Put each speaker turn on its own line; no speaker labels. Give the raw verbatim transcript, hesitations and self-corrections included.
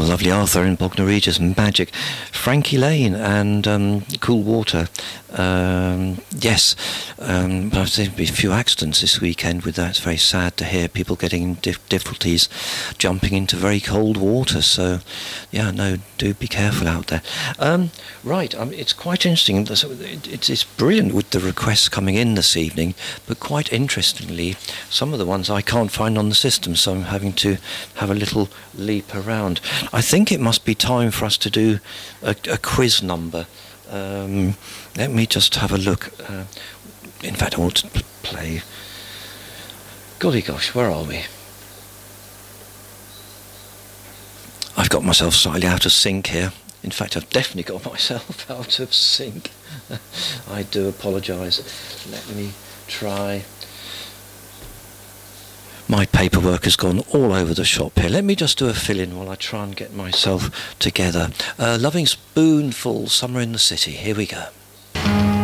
lovely Arthur in Bognor Regis, Magic. Frankie Lane and um, Cool Water. Um, yes, um, but I've seen a few accidents this weekend with that. It's very sad to hear people getting in dif- difficulties jumping into very cold water. So, yeah, no, do be careful out there. Um, right, um, it's quite interesting. It's, it's brilliant with the requests coming in this evening, but quite interestingly, some of the ones I can't find on the system, so I'm having to have a little leap around. I think it must be time for us to do a, a quiz number. Um, let me just have a look. Uh, in fact, I want to p- play. Golly gosh, where are we? I've got myself slightly out of sync here. In fact, I've definitely got myself out of sync. I do apologise. Let me try. My paperwork has gone all over the shop here. Let me just do a fill-in while I try and get myself together. Uh, Loving Spoonful, Summer in the City. Here we go.